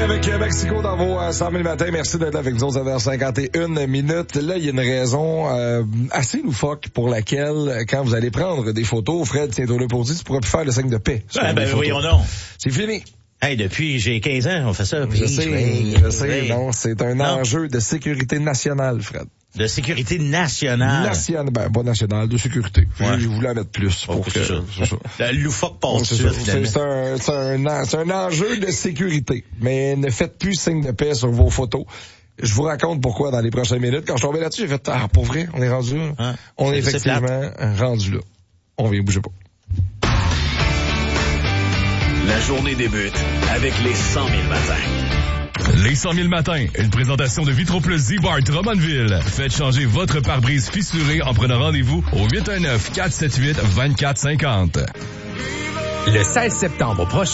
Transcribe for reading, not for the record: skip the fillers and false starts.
avec Mexico dans vos 100 000 matins. Merci d'être là avec nous autres à 51 minutes. Là, il y a une raison assez loufoque pour laquelle, quand vous allez prendre des photos, Fred, tiens-toi là pour dire, tu pourras plus faire le signe de paix. Voyons donc. C'est fini. Hey, depuis j'ai 15 ans, on fait ça. Je sais, non, c'est un enjeu de sécurité nationale, Fred. De sécurité nationale. Pas nationale, de sécurité. Ouais. Je voulais en mettre plus pour que... C'est ça. La loufoque passe c'est un enjeu de sécurité. Mais ne faites plus signe de paix sur vos photos. Je vous raconte pourquoi dans les prochaines minutes. Quand je suis tombé là-dessus, j'ai fait, pour vrai, on est rendu là. Hein? On est effectivement rendu là. On vient bouger pas. La journée débute avec les 100 000 matins. Les 100 000 matins, une présentation de Vitroplus Z-Bart Drummondville. Faites changer votre pare-brise fissuré en prenant rendez-vous au 819-478-2450. Le 16 septembre prochain,